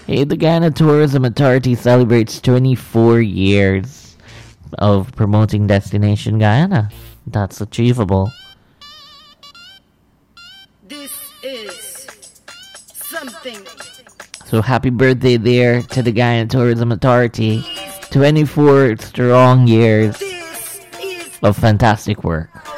Hey, the Guyana Tourism Authority celebrates 24 years of promoting Destination Guyana. That's achievable. This is something. So happy birthday there to the Guyana Tourism Authority. 24 strong years of fantastic work.